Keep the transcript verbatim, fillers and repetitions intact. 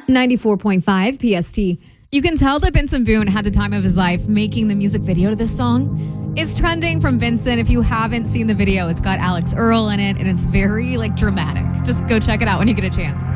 ninety-four point five P S T. You can tell that Vincent Boone had the time of his life making the music video to this song. It's trending from Vincent. If you haven't seen the video, it's got Alex Earl in it, and it's very like dramatic. Just go check it out when you get a chance.